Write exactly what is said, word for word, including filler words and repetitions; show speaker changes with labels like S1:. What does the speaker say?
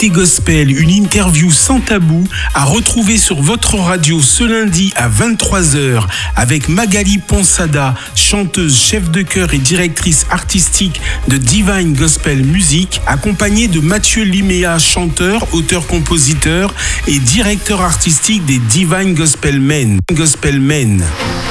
S1: Gospel, une interview sans tabou à retrouver sur votre radio ce lundi à vingt-trois heures avec Magali Ponsada, chanteuse, chef de chœur et directrice artistique de Divine Gospel Music, accompagnée de Mathieu Liméa, chanteur, auteur-compositeur et directeur artistique des Divine Gospel Men. Gospel Men.